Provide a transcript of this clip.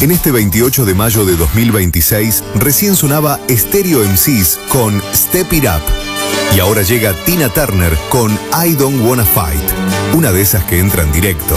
En este 28 de mayo de 2026 recién sonaba Stereo MCs con Step It Up. Y ahora llega Tina Turner con I Don't Wanna Fight. Una de esas que entran directo.